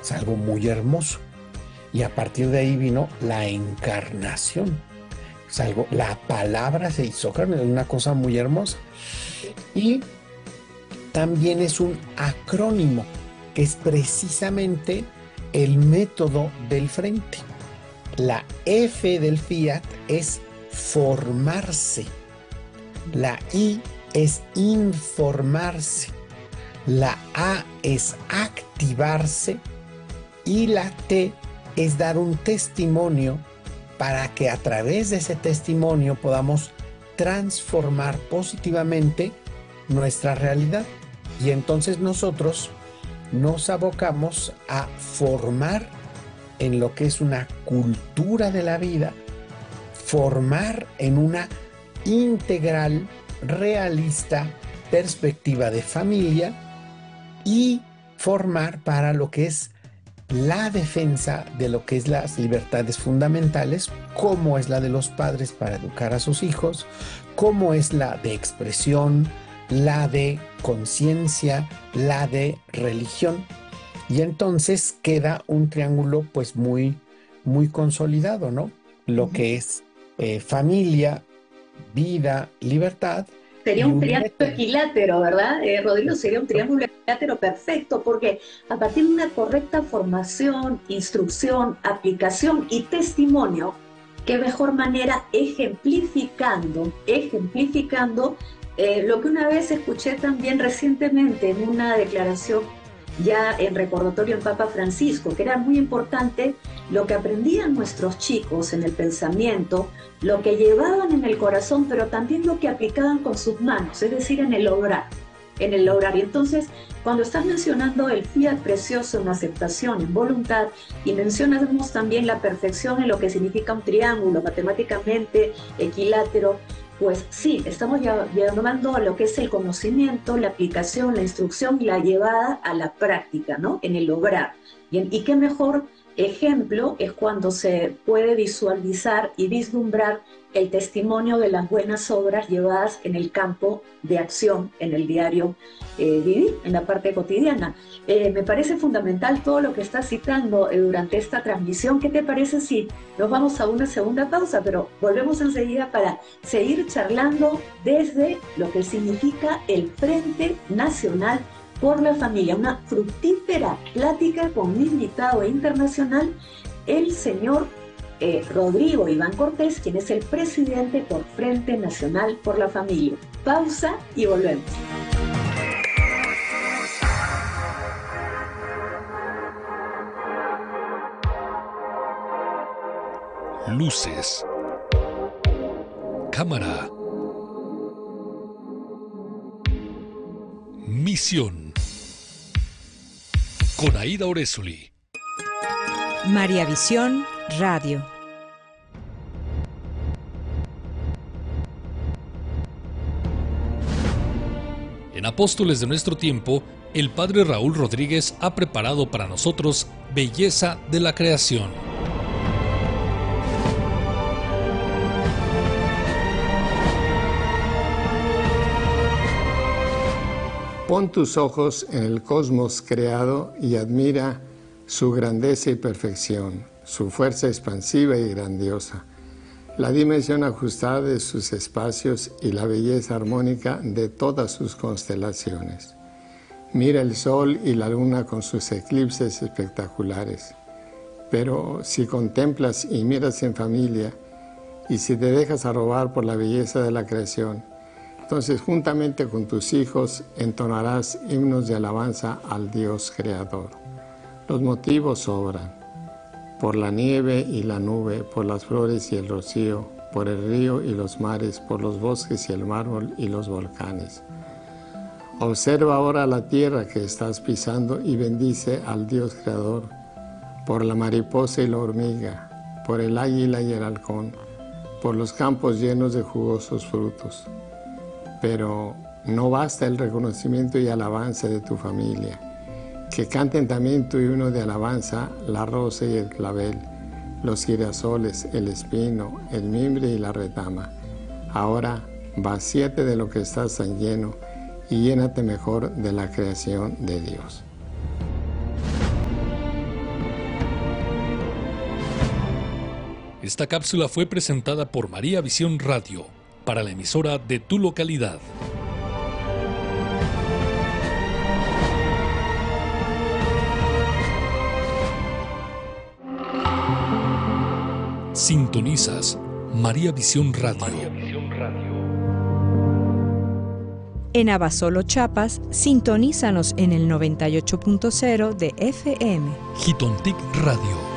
Es algo muy hermoso. Y a partir de ahí vino la encarnación. Es algo, la palabra se hizo carne, es una cosa muy hermosa. Y también es un acrónimo, que es precisamente el método del frente. La F del Fiat es formarse. La I es informarse. La A es activarse. Y la T es dar un testimonio para que a través de ese testimonio podamos transformar positivamente nuestra realidad. Y entonces nosotros nos abocamos a formar en lo que es una cultura de la vida, formar en una integral, realista perspectiva de familia y formar para lo que es la defensa de lo que es las libertades fundamentales, como es la de los padres para educar a sus hijos, como es la de expresión, la de conciencia, la de religión. Y entonces queda un triángulo pues muy consolidado, ¿no? Lo que es familia, vida, libertad. Sería un triángulo equilátero, ¿verdad, Rodrigo? Sería un triángulo equilátero perfecto, porque a partir de una correcta formación, instrucción, aplicación y testimonio, qué mejor manera ejemplificando lo que una vez escuché también recientemente en una declaración ya en recordatorio en Papa Francisco, que era muy importante lo que aprendían nuestros chicos en el pensamiento, lo que llevaban en el corazón, pero también lo que aplicaban con sus manos, es decir, en el obrar. Y entonces, cuando estás mencionando el fiat precioso en aceptación, en voluntad, y mencionamos también la perfección en lo que significa un triángulo, matemáticamente equilátero, pues sí, estamos llevando a lo que es el conocimiento, la aplicación, la instrucción y la llevada a la práctica, ¿no? En el obrar. Y qué mejor ejemplo es cuando se puede visualizar y vislumbrar el testimonio de las buenas obras llevadas en el campo de acción, en el diario vivir, en la parte cotidiana. Me parece fundamental todo lo que estás citando durante esta transmisión. ¿Qué te parece si nos vamos a una segunda pausa, pero volvemos enseguida para seguir charlando desde lo que significa el Frente Nacional por la Familia? Una fructífera plática con un invitado internacional, el señor Rodrigo Iván Cortés, quien es el presidente por Frente Nacional por la Familia. Pausa y volvemos. Luces, cámara, misión. Con Aida Orezuli. María Visión Radio. En Apóstoles de nuestro tiempo, el padre Raúl Rodríguez ha preparado para nosotros Belleza de la Creación. Pon tus ojos en el cosmos creado y admira su grandeza y perfección, su fuerza expansiva y grandiosa, la dimensión ajustada de sus espacios y la belleza armónica de todas sus constelaciones. Mira el sol y la luna con sus eclipses espectaculares. Pero si contemplas y miras en familia, y si te dejas arrobar por la belleza de la creación, entonces juntamente con tus hijos entonarás himnos de alabanza al Dios Creador. Los motivos sobran. Por la nieve y la nube, por las flores y el rocío, por el río y los mares, por los bosques y el mármol y los volcanes. Observa ahora la tierra que estás pisando y bendice al Dios Creador, por la mariposa y la hormiga, por el águila y el halcón, por los campos llenos de jugosos frutos. Pero no basta el reconocimiento y alabanza de tu familia. Que canten también tu himno de alabanza, la rosa y el clavel, los girasoles, el espino, el mimbre y la retama. Ahora, vacíate de lo que estás tan lleno y llénate mejor de la creación de Dios. Esta cápsula fue presentada por María Visión Radio, para la emisora de tu localidad. Sintonizas María Visión Radio. En Abasolo, Chiapas, sintonízanos en el 98.0 de FM. Jitontic Radio.